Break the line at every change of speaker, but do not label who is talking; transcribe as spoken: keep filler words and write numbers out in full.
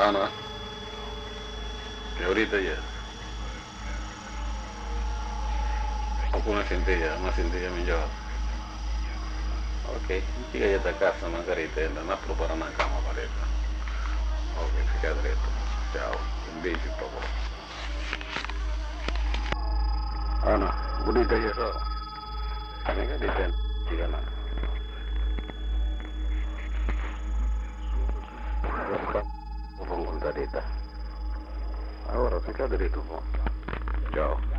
Ana, que ahorita ya. Ako una centella, una centella mi yo. Ok, fica ya ta casa, una carita, anda na prepara na cama pareta. Ok, fica direito. Ciao, un beijo pra você. Ana, bonita ya so. Nega diten, tiga na. Vamos contar dita. Ahora fica direito, bom. Ciao.